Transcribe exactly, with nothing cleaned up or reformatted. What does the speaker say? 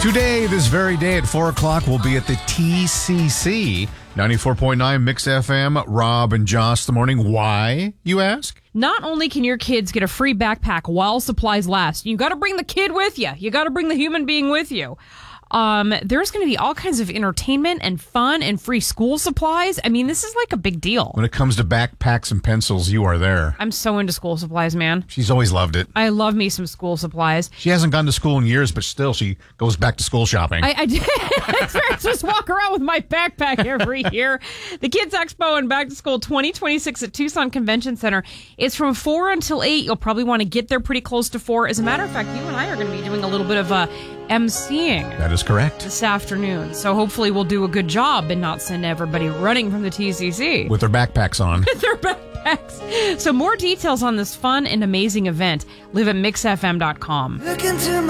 Today, this very day at four o'clock, we'll be at the T C C. ninety-four point nine Mix F M. Rob and Josh the morning. Why, you ask? Not only can your kids get a free backpack while supplies last, you got to bring the kid with you. You got to bring the human being with you. Um, there's going to be all kinds of entertainment and fun and free school supplies. I mean, this is like a big deal. When it comes to backpacks and pencils, you are there. I'm so into school supplies, man. She's always loved it. I love me some school supplies. She hasn't gone to school in years, but still, she goes back to school shopping. I, I did. I just walk around with my backpack every year. The Kids Expo and Back to School twenty twenty-six at Tucson Convention Center. It's from four until eight. You'll probably want to get there pretty close to four. As a matter of fact, you and I are going to be doing a little bit of a emceeing. That is correct. This afternoon. So hopefully we'll do a good job and not send everybody running from the T C C. With their backpacks on. With their backpacks. So more details on this fun and amazing event, live at mix f m dot com. Look into my